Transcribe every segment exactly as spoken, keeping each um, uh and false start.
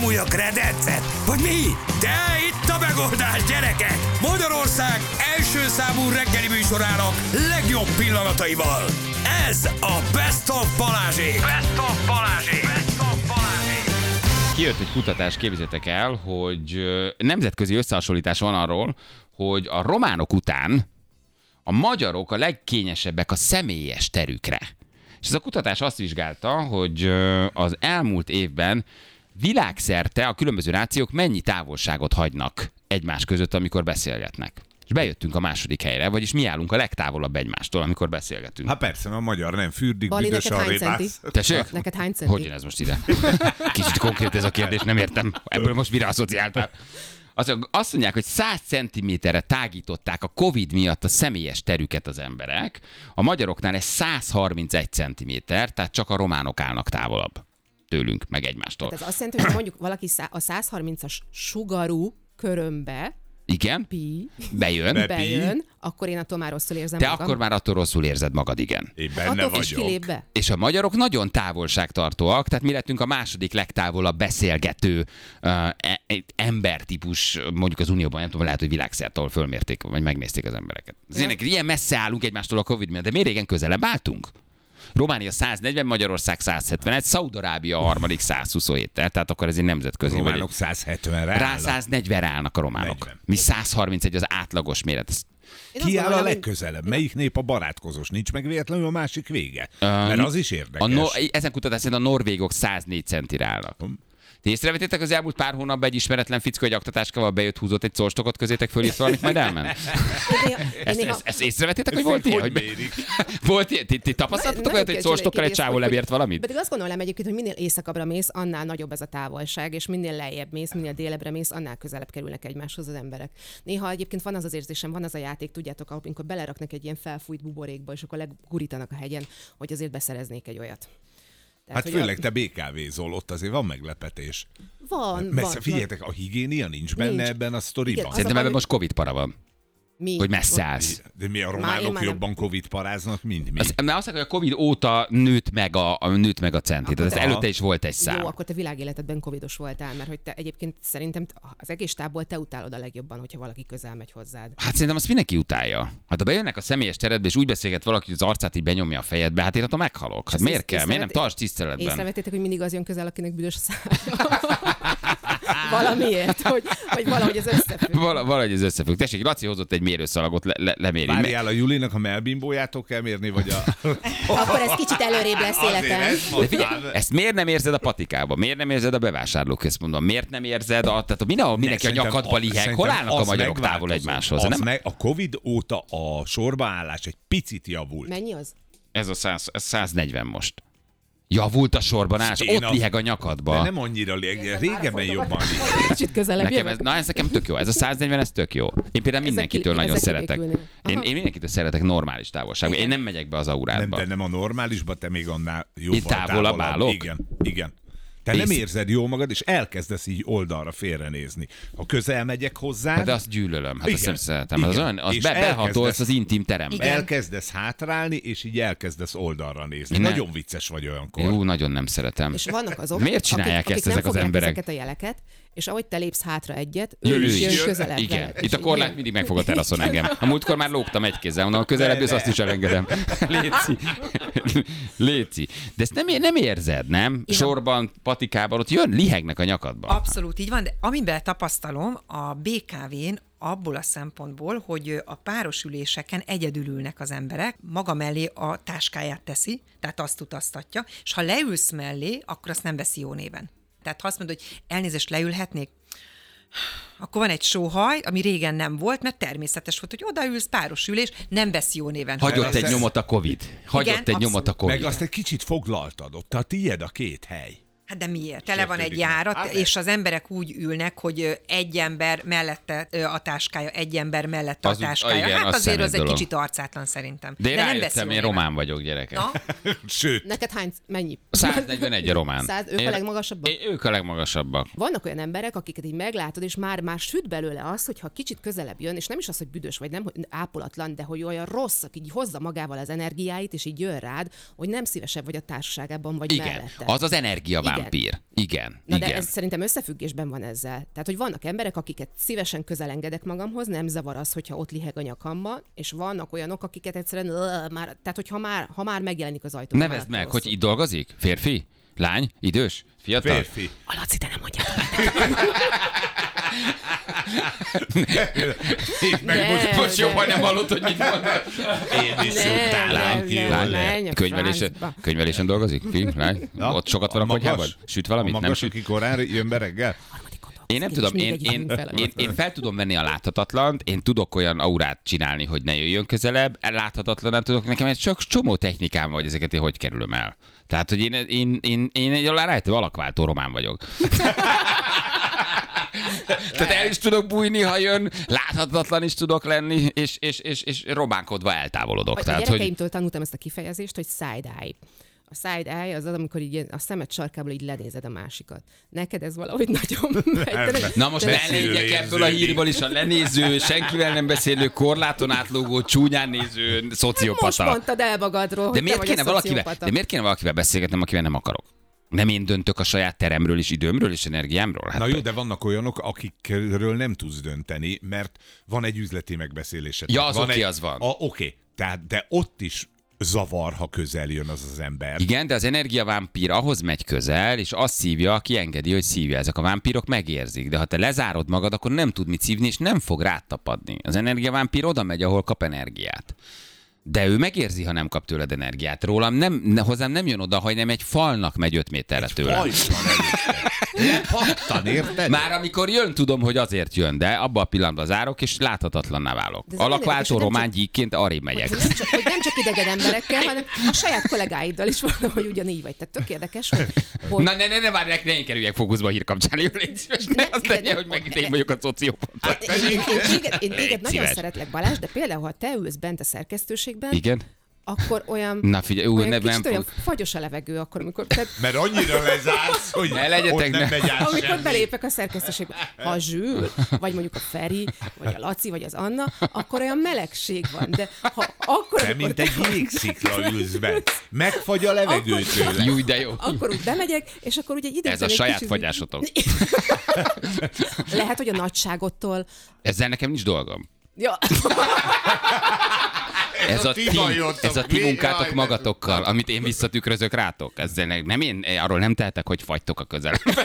bámulja kredencet? Vagy mi? De itt a megoldás, gyerekek! Magyarország első számú reggeli műsorának legjobb pillanataival. Ez a Best of Balázsék! Best of Balázsék! Best of Balázsék! Kijött egy kutatás, képzeljétek el, hogy nemzetközi összehasonlítás van arról, hogy a románok után a magyarok a legkényesebbek a személyes terükre. És ez a kutatás azt vizsgálta, hogy az elmúlt évben világszerte a különböző nációk mennyi távolságot hagynak egymás között, amikor beszélgetnek. És bejöttünk a második helyre, vagyis mi állunk a legtávolabb egymástól, amikor beszélgetünk. Hát persze, a magyar nem fürdik, Bali, büdös neked a hány centi? rébász. Tessék? Neked hány centi? Hogy jön ez most ide? Kicsit konkrét ez a kérdés, nem értem. Ebből most mire asszociáltál? Azt mondják, hogy száz centiméterre tágították a Covid miatt a személyes terüket az emberek. A magyaroknál ez száz harmincegy centiméter, tehát csak a románok állnak távolabb tőlünk, meg egymástól. Tehát ez azt jelenti, hogy mondjuk valaki a száz harmincas sugarú körömbe Igen, pi, bejön, Be- bejön, akkor én attól már rosszul érzem te magam. akkor már attól rosszul érzed magad, igen. Én benne Attól is vagyok. kilép be. És a magyarok nagyon távolságtartóak, tehát mi lettünk a második legtávolabb beszélgető uh, e- embertípus, mondjuk az Unióban, nem tudom, lehet, hogy világszerte, ahol fölmérték, vagy megnézték az embereket. Azért ilyen messze állunk egymástól a Covid miatt, de miért régen közelebb álltunk? Románia száz negyven, Magyarország száz hetvenegy, Szaúd-Arábia a harmadik száz huszonhét, tehát akkor ez egy nemzetközi. Románok száz hetvenre Rá állnak. száz negyvenre állnak a románok. negyven. Mi száz harmincegy az átlagos méret. Ez Én azt Ki áll a gondolom, hogy- legközelebb? Melyik nép a barátkozós? Nincs meg véletlenül a másik vége? Mert az is A érdekes. no, ezen kutatás szerint a norvégok száz négy centire állnak. Ti észrevettétek az elmúlt pár hónapban egy ismeretlen fickó egy aktatáskával bejött, húzott egy szorstokot közétek, fölírt valamit, majd elment? Én néha- én Ezt, néha- ezt, ezt észrevettétek, hogy volt ilyen? Hogy Hogy mérik? volt ilyen? Ti, ti tapasztaltatok Nagyon olyat, hogy kicsi szorstokkal egy rész, csávó hogy- lebért valamit? Pedig azt gondolom egyébként, hogy minél északabbra mész, annál nagyobb ez a távolság, és minél lejjebb mész, minél délebbre mész, annál közelebb kerülnek egymáshoz az emberek. Néha egyébként van az az érzésem, van az a játék, tudjátok, amikor beleraknak egy ilyen felfújt buborékba, és akkor legurítanak a hegyen, hogy azért beszereznék egy olyat. Tehát, Hát hogy főleg a... te bé ká vézol, ott azért van meglepetés. Van, Messze, van. figyeljetek, a higiénia nincs benne Nincs. ebben a sztoriban. Igen, az Szerintem a ebben baj, most Covid para van, Mi? hogy messze állsz. De mi a Már én románok már nem- jobban Covid paráznak, mint mi? Az, mert azt mondják, hogy a Covid óta nőtt meg a, a, nőtt meg a centi. Tehát ez Aha. előtte is volt egy szám. Jó, akkor te világéletedben covidos voltál, mert hogy te egyébként szerintem az egész tábból te utálod a legjobban, hogyha valaki közel megy hozzád. Hát szerintem azt mindenki utálja. Hát ha bejönnek a személyes teredbe, és úgy beszélget valaki, hogy az arcát így benyomja a fejedbe, hát én attól meghalok. Hát Ezt miért ész- kell? Miért nem észrevet- tarts tiszteletben? Észrevettétek, hogy mindig az jön közel, akinek büdös a szája. Valamiért, hogy, hogy valahogy ez összefügg. Val- valahogy ez összefügg. Tessék, Laci hozott egy mérőszalagot, le- le- leméri. Várjál, a Julinak a melbimbójától kell mérni, vagy a... Akkor ez kicsit előrébb lesz Azért életen. ezt De figyelj, mondtál. ezt miért nem érzed a patikában? Miért nem érzed a bevásárlóközpontban? Miért nem érzed a... Tehát mindenhol mindenki a Szerintem nyakadba a- liheg. szerintem Hol állnak a az magyarok távol megváltozott. egymáshoz? Az Nem? meg, a Covid óta a sorbaállás egy picit javult. Mennyi az? Ez a száz, ez száz negyven most. Javult a sorban állás, Én ott a- liheg a nyakadba. De nem annyira lég, régebben jobban lég. Kicsit közelebb Nekem ez, jövök. na ez nekem tök jó, ez a száz negyven, ez tök jó. Én például mindenkitől ki- nagyon ezek szeretek. kivékülni. Én, Aha. én mindenkitől szeretek normális távolságban. Én nem megyek be az Nem, aurádba. de nem a normálisban, te még annál jóval távolabb állok? Igen, igen. Te Ész- nem érzed jól magad, és elkezdesz így oldalra félrenézni. Ha közel megyek hozzá, De azt gyűlölöm, hát azt Igen, nem szeretem. Az, igen. olyan, az És be, behatolsz elkezdesz- az intim terembe. Igen. elkezdesz hátrálni, és így elkezdesz oldalra nézni. Én nem- Nagyon vicces vagy olyankor. Jó, nagyon nem szeretem. És vannak azok, Miért csinálják akik, ezt akik ezek nem az fogják emberek? ezeket a jeleket, és ahogy te lépsz hátra egyet, ő, Jön, ő is jön is. közelebb. Igen. veled. Itt a És korlát így- mindig megfog a teraszon engem. A múltkor már lógtam egy kézzel, mondom, a közelebb jössz, azt is elengedem. Léci. Léci. De ezt nem, nem érzed, nem? Sorban, patikában, ott jön, lihegnek a nyakadban. Abszolút így van, de amiben tapasztalom a bé ká vén abból a szempontból, hogy a páros üléseken egyedül ülnek az emberek, maga mellé a táskáját teszi, tehát azt utaztatja, és ha leülsz mellé, akkor azt nem veszi jó néven. Tehát ha azt mondod, hogy elnézést, leülhetnék, akkor van egy sóhaj, ami régen nem volt, mert természetes volt, hogy odaülsz, páros ülés, nem veszi jó néven. Hagyott Ez- egy nyomot a Covid. Hagyott Igen, egy nyomot a abszolút. Covid. Meg azt egy kicsit foglaltad, ott a tiéd a két hely. Hát de miért? Tele van egy Sértődik. járat, Hát és az emberek úgy ülnek, hogy ö, egy ember mellette ö, a táskája, egy ember mellette Az a úgy- táskája. igen, hát az azért szemét az egy dolog. kicsit arcátlan szerintem. De én nem veszi rájöttem, jó én néven. román vagyok, gyerekek. Na, Sőt, Neked hány, mennyi? száz negyvenegy a román. Száz, ők Én- a legmagasabbak? Én- Ők a legmagasabbak. Vannak olyan emberek, akiket így meglátod, és már, már süt belőle az, hogyha kicsit közelebb jön, és nem is az, hogy büdös vagy, nem hogy ápolatlan, de hogy olyan rossz, aki így hozza magával az energiáit, és így jön rád, hogy nem szívesebb vagy a társaságában, vagy Igen, mellette. az az energiaválság. vámpír. Igen, Na igen. de ez szerintem összefüggésben van ezzel. Tehát, hogy vannak emberek, akiket szívesen közel engedek magamhoz, nem zavar az, hogyha ott liheg a nyakamba, és vannak olyanok, akiket egyszerűen uh, már, tehát, hogy ha már, ha már megjelenik az ajtó. Nevezd meg, hogy itt dolgozik? Férfi? Lány? Idős? Fiatal? Férfi. A Laci, te nem mondjad. Meg most, Ne, Most jobban ne. nem hallott, hogy mit mondod. én is Nem, utálom nem, ki. nem. Lány, menj a könyvelésen, francba. könyvelésen dolgozik? Fi? Lány? Na, Ott sokat van a magas- konyhában? Süt valamit? A Nem magas, süt? aki korán jön be reggel? Én nem És tudom, még én, egy én, járunk fel. én, én fel tudom venni a láthatatlant, én tudok olyan aurát csinálni, hogy ne jöjjön közelebb, láthatatlan tudok, nekem egy csak csomó technikám van, hogy ezeket én hogy kerülöm el. Tehát, hogy én, én, én, én egy alárájtő alakváltó román vagyok. Tehát el is tudok bújni, ha jön, láthatatlan is tudok lenni, és, és, és, és robánkodva eltávolodok. A Tehát, hogy... gyerekeimtől tanultam ezt a kifejezést, hogy side-eye. A side-eye az az, amikor így a szemed sarkából így lenézed a másikat. Neked ez valahogy nagyon megy. Na most De- ne legyek ebből a hírből is a lenéző, senkivel nem beszélő, korláton átlógó, csúnyán néző Most szociopata. mondtad el magadról, De hogy miért, te kéne vagy a valakivel, szociopata. de miért kéne valakivel beszélgetnem, akivel nem akarok? Nem én döntök a saját teremről és időmről és energiámról? Hát Na jó, de vannak olyanok, akikről nem tudsz dönteni, mert van egy üzleti megbeszélésed. Ja, az van oké, egy- az van. A, oké, tehát, de ott is zavar, ha közel jön az az ember. Igen, de az energiavámpír ahhoz megy közel, és azt szívja, aki engedi, hogy szívja. Ezek a vámpírok megérzik, de ha te lezárod magad, akkor nem tud mit szívni, és nem fog rád tapadni. Az energiavámpír oda megy, ahol kap energiát. De ő megérzi, ha nem kap tőled energiát. Rólam nem, ne, hozzám nem jön oda, hogy nem egy falnak megy öt méterre tőlem. Hajtan előtte. Lepattan, érted? Már amikor jön, tudom, hogy azért jön, de abban a pillanatban zárok, és láthatatlanná válok. De ez érdekes, Alakváltó hogy nem román csak- gyíkként arrébb megyek. Hogy nem, csak, hogy nem csak idegen emberekkel, hanem a saját kollégáiddal is valahogy ugyanígy vagy. Tehát tök érdekes, hogy... hogy Na, ne, ne, ne, várj, ne én kerüljek fókuszba a hírkapcsán, jó, légy szíves, ne azt de- legyen, hogy megint én vagyok a szociopata. Hát, én, én, én, téged, én téged Légy nagyon szíves. szeretlek, Balázs, de például, ha te ülsz bent a szerkesztőségben, Igen? akkor olyan, Na figyelj, ú, olyan ne, kicsit nem olyan fog. fagyos a levegő, akkor, amikor, tehát, Mert annyira lezársz, hogy Ne legyetek, ott nem ne. megy át amikor semmi. belépek a szerkesztőségbe. Ha a Zsül, vagy mondjuk a Feri, vagy a Laci, vagy az Anna, akkor olyan melegség van. De ha akkor, Te, amikor mint te egy jégszikla ülsz be. Megfagy a levegő tőle. Júj, de jó. akkor úgy bemegyek, és akkor ugye egy ideg Ez a saját fagyásotok. Lehet, hogy a nagyságottól... Ezzel nekem nincs dolgom. Ja. Ez a a ti ti, bajotok, ez a ti mi? munkátok Jaj, de- magatokkal, amit én visszatükrözök rátok. Ezzel ne- nem én, arról nem tehetek, hogy fagytok a közelemben.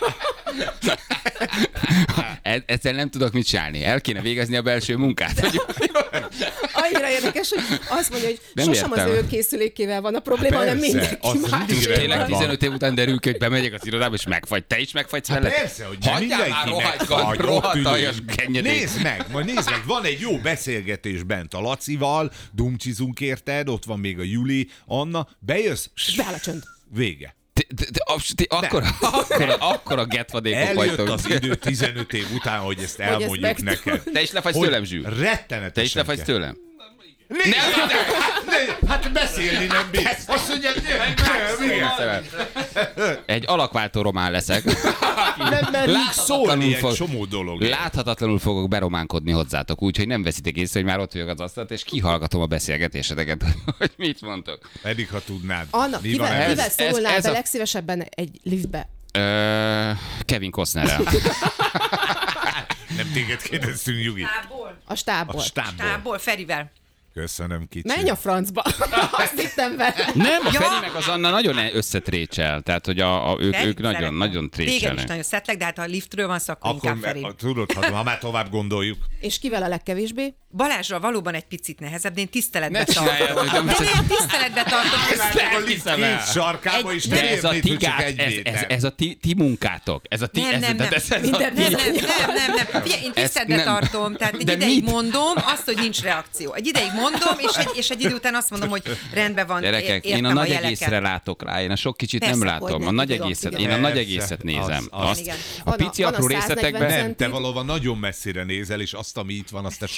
Ez- Ezzel nem tudok mit csinálni. El kéne végezni a belső munkát. Hogy Annyira érdekes, hogy azt mondja, hogy Nem sosem értem. az ő készülékével van a probléma, hanem Persze, mindenki az más. mindig tényleg rendben van. tizenöt év után derül ki, hogy bemegyek az irodába, és megfagy. Te is megfagysz vele? Persze, hogy nem Hagyjál már mindenki rohadjgal, megfagy, ott rohadt aljas ülünk. kenyedék. Nézd meg, majd nézd meg, van egy jó beszélgetés bent a Lacival, dumcsizunk érted, ott van még a Juli, Anna, bejössz, Beáll a csönd. vége. Te- te- te- abs- ti- Akkora, akkora, akkora getvadékok Eljött vagytok. az idő tizenöt év után, hogy ezt elmondjuk ezt meg- neked. Te is lefagysz Hogy tőlem, Zsül? Rettenetesen Te is lefagysz kell. tőlem? Nézd, Nem, ne, hát beszélni nem bírsz. Azt mondja, nem, igen. Egy alakváltó román leszek. Nem merünk szólni egy fog- csomó dolog. Láthatatlanul fogok berománkodni hozzátok, úgyhogy nem veszitek észre, hogy már ott vagyok az asztalt, és kihallgatom a beszélgetéseteket, hogy mit mondtok. Pedig ha tudnád. Anna, Mi kivel, van ez? kivel ez? szólnál ez be a- legszívesebben egy liftbe? Ö, Kevin Costnerrel. Nem téged kérdeztünk, Jugi. Stábból. A stábból. A stábból. Stábból, Ferivel. Köszönöm, kicsi. Menj a francba. Azt hittem vele. Nem, a Ja. Feri meg az Anna nagyon összetrécsel, tehát hogy a, a, ők, Ferit ők nagyon, szeretem. nagyon Téged is trécselnek. nagyon szeretlek, de hát ha a liftről van szó, akkor, Akkor inkább Feri. me- tudod, ha, ha már tovább gondoljuk. És kivel a legkevésbé? Balázsral valóban egy picit nehezebb, de én tiszteletbe Ne tartom. csináljátok, De nem én hiszem. tiszteletbe tartom. A lift két sarkába is nem De ez a érnéd, ti, hogy csak gát, egy ez, ez, méter. ez a ti, ti munkátok. Ez a ti, Nem, ez, nem, tehát nem. Ez, ez a Minden- ti, Nem, nem, nem, nem, nem. Figyelj, én Ezt tiszteletbe nem. tartom, tehát egy De ideig mit? mondom azt, hogy nincs reakció. Egy ideig mondom, és egy, és egy idő után azt mondom, hogy rendben van, Gyerekek, értem én a nagy jeleket. egészre látok rá, én a sok kicsit Persze, nem hogy látom. nem, A nagy tudom, egészet, igen. én a nagy Persze, egészet nézem. az- az. Azt, Igen. a Van a- pici van a apró száznegyven részletekben cent- Nem, te valóban nagyon messzire nézel, és azt, ami itt van, azt te sosem ezen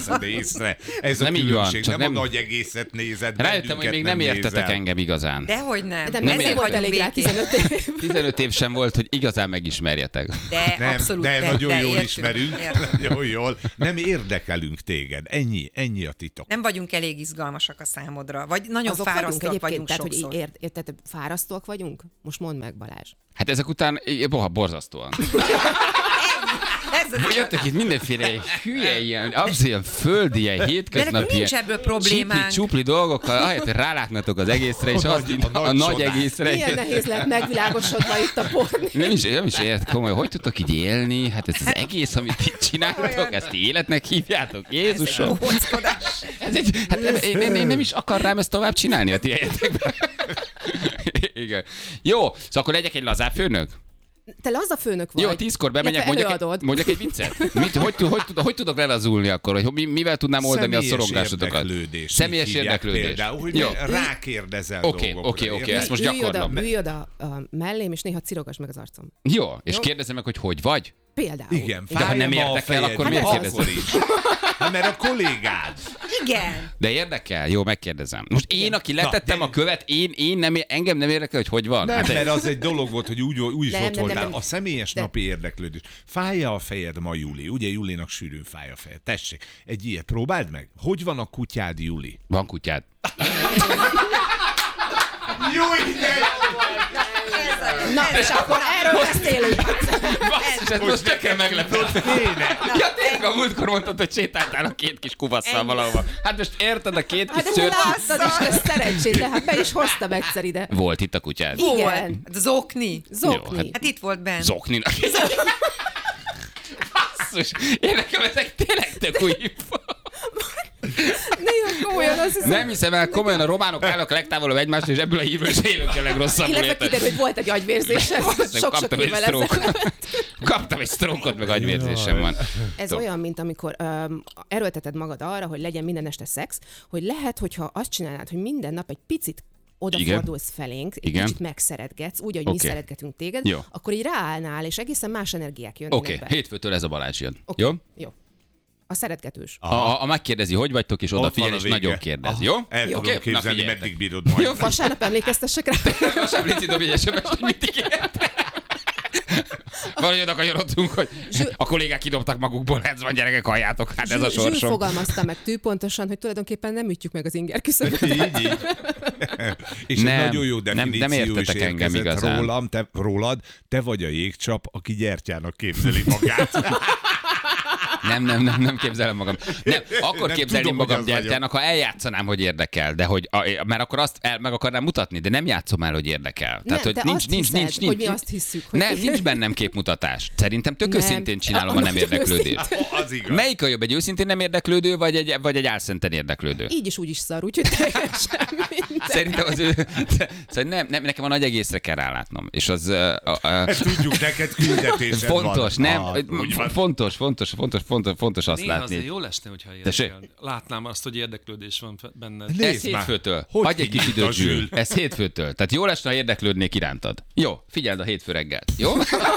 veszed észre. Ez Nem a így van, különbség, csak nem, nem- a nagy egészet nézed. Rájöttem, hogy még nem értetek nézel. engem igazán. Dehogy nem. De Nem nem értem. volt elég rá tizenöt év. tizenöt év sem volt, hogy igazán megismerjetek. De Nem, abszolút. de, de, nagyon de jól értünk, ismerünk. értünk. Nagyon jól. Nem érdekelünk téged. Ennyi, ennyi a titok. Nem vagyunk elég izgalmasak a számodra, vagy nagyon Azok vagyunk fárasztóak egyébként, vagyunk tehát, hogy sokszor. ér, ér, tehát fárasztóak vagyunk? Most mondd meg, Balázs. Hát ezek után, boha, borzasztóan. Ez az- Jöttek itt mindenféle hülye, ilyen, abszolút ilyen földi, ilyen hétköznapi, nincs ebből problémánk. csupli dolgokkal, ahelyett, hogy rálátnátok az egészre, és A azt nagy- így, a a, nagy nagy csodák. egészre. Milyen nehéz lehet megvilágosodva itt a porni. Nem is, nem is ért komoly, hogy tudtok így élni? Hát ez az egész, amit itt csináltok, ezt életnek hívjátok, Jézusom. Bohóckodás. Ez egy, hát nem, én, én, én nem is akarnám ezt tovább csinálni a ti helyetekben. Igen. Jó, szóval akkor legyek egy lazább főnök? Te laza főnök vagy. Jó, tízkor bemegyek, Illetve mondjak, egy- előadod. mondjak egy viccet. Mit, hogy, hogy, hogy, hogy tudok lelazulni akkor? Hogy mi- mivel tudnám oldani a Személyes szorongásotokat? érdeklődés. Személyes így hívják érdeklődés. Például, hogy Jó. rákérdezel Oké, dolgokra. oké, oké, érted? ezt most Ülj oda, gyakorlom be. ülj oda a mellém, és néha cirogass meg az arcom. Jó, és Jó. kérdezem meg, hogy hogy vagy? Például. Igen, De ha nem fáj ma a érdekel, fejed, akkor hát miért akkor kérdezed? is. Hát mert a kollégád. Igen. De érdekel? Jó, megkérdezem. Most én, aki letettem Na, a követ, én, én nem, engem nem érdekel, hogy hogy van. Nem, Hát, mert az egy dolog volt, hogy úgy, úgy is Nem, ott nem, nem, voltál. nem. A személyes De- napi érdeklődés. Fáj-e a fejed ma, Juli? Ugye Julinak sűrűn fáj a fejed. Tessék, egy ilyet próbáld meg. Hogy van a kutyád, Juli? van kutyád. Jó ide! Na, és akkor erről beszélünk. Basszus, ez most nekem meglepett. Kéne. Ja, tényleg a múltkor mondtad, hogy sétáltál a két kis kubasszal valahova. Hát most érted a két kis Hát de szőrt? láttad is, ez szerencsét, hát be is hoztam egyszer ide. Volt itt a kutyád. Igen. Volt. Hát Zokni. Zokni. Jó, hát- Hát itt volt benn. Zokninak. Basszus, én nekem ezek tényleg tök új info. Néha komolyan azt hiszem. Nem hiszem el, komolyan a románok állnak legtávolabb egymást, és ebből a hívről is élünk a legrosszabbul. Illetve érted? kiderül, hogy volt egy agyvérzésem sok-sok Kaptam egy évvel stroke. ezelőtt. Kaptam egy sztrókot, meg agyvérzésem van. Ez Tudom. olyan, mint amikor um, erőlteted magad arra, hogy legyen minden este szex, hogy lehet, hogyha azt csinálnád, hogy minden nap egy picit odafordulsz felénk, egy Igen. kicsit megszeretgetsz, úgy, ahogy Oké. mi szeretgetünk téged, Jó. akkor így ráállnál, és egészen más energiák jönnek Oké, be. hétfőtől ez a Balázs jön. Oké. Jó? Jó. A szeretgetős. A, a, a megkérdezi, hogy vagytok, és Ott odafigyel, van a és vége. nagyon kérdez. Aha. Jó? El tudom Oké? Na, képzelni, figyeljetek. meddig bírod majd. Jó, Vasárnap emlékeztessek rá. Most Lici dobj egy es em es-t, hogy mit ígért. Valahogy oda kanyarodtunk, hogy a kollégák kidobtak magukból, ez van, gyerekek, halljátok, hát ez a Zsül- Zsül sorsom. fogalmazta meg tűpontosan, hogy tulajdonképpen nem ütjük meg az inger küszöböt. Így, így. És Nem, egy nagyon jó nem- definíció nem értetek is engem érkezett igazán. rólam, te, rólad, te vagy a jégcsap, aki gyertyának képzeli magát. Nem, nem, nem, nem képzelem magam. Nem, akkor Nem képzelném tudom, magam hogy az gyertyának, ha eljátszanám, hogy érdekel, de hogy, a, mert akkor azt el, meg akarnám mutatni, de nem játszom el, hogy érdekel. Nem, hogy te nincs, azt nincs, hiszed, nincs, hogy nincs, mi azt hisszük, hogy- Nem, nincs bennem képmutatás. Szerintem tök Nem. őszintén csinálom a nem Nagyon érdeklődést. Az igaz. Melyik a jobb, egy őszintén nem érdeklődő, vagy egy, vagy egy álszenten érdeklődő? Így is úgy is szar, úgyhogy teljesen minden. Szerintem az ő... Szóval nem, nem, nekem a nagy egészre kell rálátnom. És az... Uh, uh, Ezt tudjuk, neked küldetésed fontos, van. nem? Ah, úgy van. Fontos, fontos, fontos, fontos, fontos azt Néha látni. azért jó esne, hogyha Tessék? érdekel. Látnám azt, hogy érdeklődés van fe- benned. Ez Nézd már, hétfőtől. hogy Hagyj egy kis hívjuk időt, a Zsül. Zsül? Ez hétfőtől. Tehát jó lesne, ha érdeklődnék irántad. Jó, figyeld a hétfő reggelt. Jó?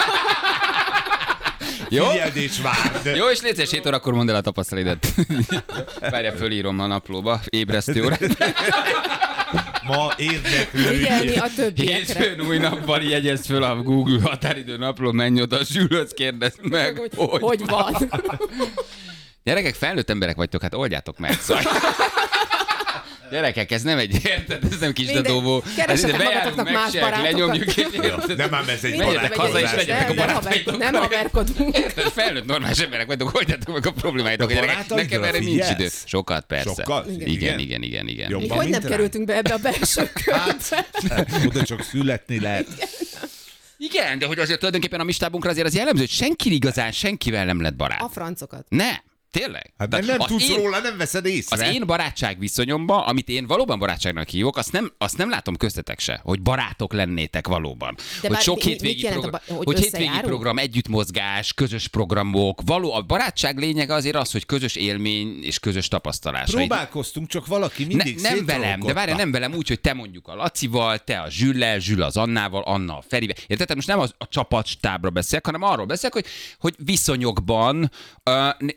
Jó? Figyeld és várd. Jó, és létszés hét órakor mondd el a tapasztalidat. Várjál, fölírom a naplóba, ébresztő órát. Ma érdeklődj. Figyelni a többiekre. Hétfőn új nappal jegyezd föl a Google határidő napló, menj oda, Zsülhöz kérdezd meg, Hogy, hogy, hogy van. Gyerekek, felnőtt emberek vagytok, hát oldjátok meg. Szóval... Gyerekek, ez nem egy, érted, ez nem kis Mindegy, dadóvó. keressetek Ez bejárunk, magatoknak más megcsináljuk, barátokat. lenyomjuk, és érted? Nem ám ez egy Menjetek haza, és barátkozás. legyenek a Nem, nem barátaitok. haver- nem haverkodunk. Érted, felnőtt normális emberek vagytok, oldjátok meg a problémáitok, A gyerekek. barátaidra Nekem erre nincs figyelsz? idő. Sokat, persze. Sokat? Igen, Igen? igen, igen, igen. Jobb. Mi Van, hogy nem mint rá? kerültünk be ebbe a belső körbe? Hát, oda csak születni lehet. Igen, de hogy azért tulajdonképpen a mistábunkra azért az jellemző, hogy senki igazán senkivel nem lett barát. A francokat. Ne, tényleg. Hát mert Tehát nem az tudsz én- róla, nem veszed észre. Az én barátság viszonyomban, amit én valóban barátságnak hívok, azt nem, azt nem látom köztetek se, hogy barátok lennétek valóban. De hogy bár- sok mi- mit hétvégi jelent a program, ba- hogy hogy hétvégi összejárunk? program, együttmozgás, közös programok, való, a barátság lényege azért az, hogy közös élmény és közös tapasztalás. Próbálkoztunk, csak valaki mindig Ne, nem velem, de szétrolkodta. várj, nem velem úgy, hogy te mondjuk a Lacival, te a Zsüllel, Zsül az Annával, Anna a Ferivel. Érted? Tehát most nem az, a csapatstábra beszélek, hanem arról beszélek, hogy, hogy viszonyokban uh, nincs az,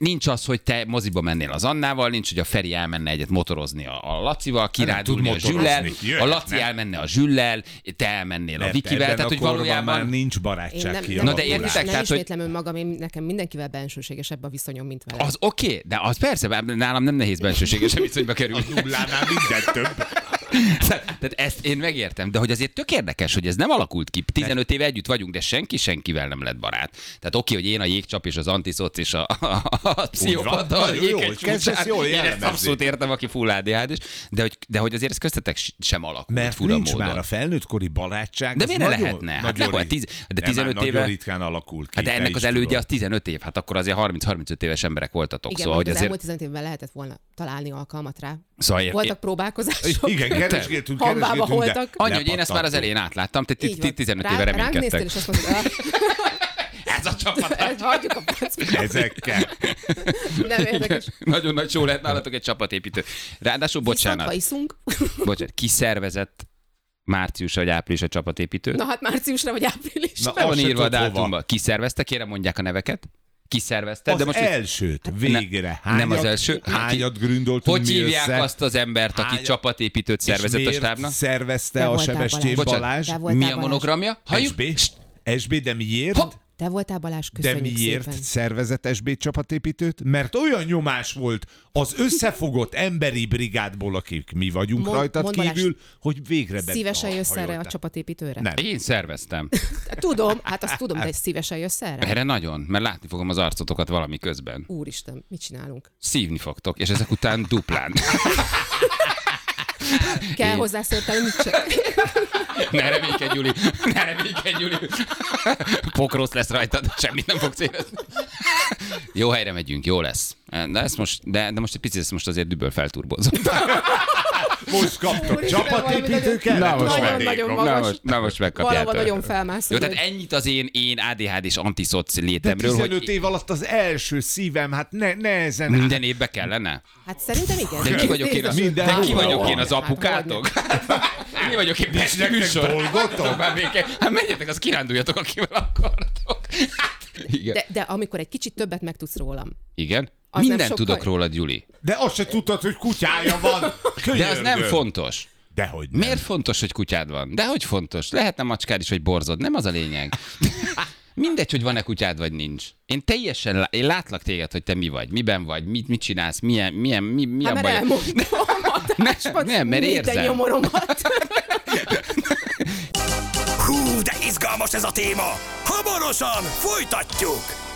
az, hogy te moziba mennél az Annával, nincs, hogy a Feri elmenne egyet motorozni a, a Lacival, kirándulni a tud Zsüllel, motorozni. a Laci elmenne a Zsüllel, te elmennél a Mert Vikivel, ebben tehát a hogy korban valójában... már nincs Én barátság nem, ki. nem, Na de nem, értitek, nem tehát, hogy- ismétlem önmagam, én nekem mindenkivel bensőségesebb a viszonyom, mint vele. Az oké, okay, de az persze, bár nálam nem nehéz bensőségesen viszonyba kerülni. Nullánál minden több. Tehát ezt én megértem, de hogy azért tök érdekes, hogy ez nem alakult ki. tizenöt éve együtt vagyunk, de senki senkivel nem lett barát. Tehát oké, hogy én a jégcsap és az antiszoc és a, a, a pszichopata, a Nagyon jó, jéghegy kezdesz csúcsán. jól Én ezt jellemezni. abszolút értem, aki full á dé há dés, de hogy, de hogy azért ez köztetek sem alakult Mert fura nincs módon. már a felnőttkori barátság. De az miért ne nagyon- lehetne? Hát nagyon nehogy, rit- tíz- de Nem, tizenöt már éve- Nagyon ritkán alakult ki. Hát de te ennek is az elődje tudod. az tizenöt év, hát akkor azért harminc-harmincöt éves emberek voltatok. Igen, Szóval, hogy hogy az azért... elmúlt tizenöt évben lehetett volna találni alkalmat rá. Szóval ér- Voltak próbálkozások. Igen, keresgéltünk, Hambába keresgéltünk, de voltak. Annyi, hogy én ezt már az lepattantunk. elején átláttam, te Így van. tizenöt Rá- éve Ránk néztél, reménykedtek. és azt mondtad, "Ah, Ez a csapat. ezt hagyjuk a francba." Ezekkel. Nem érdekes. Nagyon nagy show lehet nálatok egy csapatépítő. Ráadásul, Viszont, bocsánat, ha iszunk, bocsánat, ki szervezett márciusra vagy áprilisra csapatépítő? na hát márciusra vagy áprilisra. Na, Le van azt se írva a tudod, hova. dátumba. Ki szervezte? Kérem, mondják a neveket. Ki szervezte? Az de most elsőt, végre. Hányat, nem az első. Hányat gründoltunk Hogy mi hívják össze? azt az embert, aki Hányat- csapatépítőt És szervezett a miért stábnak? szervezte Te a voltál, Sebestyén Balázs. Balázs? Te voltál, Mi a Balázs. monogramja? Halljuk? es bé? es bé, de miért? Hopp! Te voltál, Balázs, De köszönjük miért szépen. szervezett es bé csapatépítőt? Mert olyan nyomás volt az összefogott emberi brigádból, akik mi vagyunk Mond- rajtad mondd, Balázs, kívül, hogy végre be Szívesen jössz erre a hajoltál. csapatépítőre? Nem. Én szerveztem. Tudom, hát azt tudom, de szívesen jössz erre? Erre nagyon, mert látni fogom az arcotokat valami közben. Úristen, mit csinálunk? Szívni fogtok, és ezek után duplán. Kell Én- hozzá szóltál, mit csak. Ne reménykedj, Gyuri! Ne reménykedj, Gyuri! Pokrósz lesz rajtad, semmit nem fogsz érezni. Jó helyre megyünk, jó lesz. De, ezt most, de, de most egy picit ezt most azért düböl felturbozom. Most kaptok Úristen, csapatépítőket? Na most Nagyon, meg. nagyon Na magas. most, na most megkapjátok. Valahol nagyon felmászol. Jó, tehát ennyit az én, én á dé há dés antiszoc De létemről, tizenöt hogy év alatt az első szívem, hát ne, nehezen. minden évbe kellene. Hát szerintem igen. De ki vagyok én, az, Minden de ki hova vagyok van? én az apukátok? Mi vagyok én Pesti nektek műsor? dolgotok? Hagyjatok már békén. Hát menjetek, az kiránduljatok, akivel akartok. Hát, igen. De, de amikor egy kicsit többet megtudsz rólam. Igen? Az nem Mindent sokkal- tudok róla, Gyuri. De azt se tudtad, hogy kutyája van. De az nem Könyörgöm. fontos. Dehogy nem. Miért fontos, hogy kutyád van? De hogy fontos? Lehetne macskád is, vagy borzod. Nem az a lényeg. Mindegy, hogy van-e kutyád, vagy nincs. Én teljesen, lá- én látlak téged, hogy te mi vagy, miben vagy, mit, mit csinálsz, milyen, milyen, mi, mi Hát a mert baj. elmondtam a adásban nem, mert minden érzem. nyomoromat. Hú, de izgalmas ez a téma! Hamarosan folytatjuk!